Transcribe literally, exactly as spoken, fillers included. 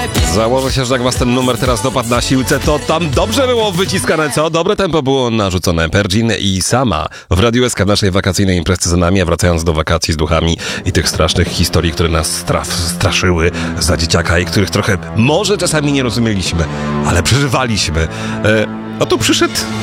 Założę się, że jak was ten numer teraz dopadł na siłce, to tam dobrze było wyciskane, co? Dobre tempo było narzucone. Pergin i Sama w Radiu S K w naszej wakacyjnej imprezy za nami, a wracając do wakacji z duchami i tych strasznych historii, które nas straf, straszyły za dzieciaka i których trochę może czasami nie rozumieliśmy, ale przeżywaliśmy. E, a tu przyszedł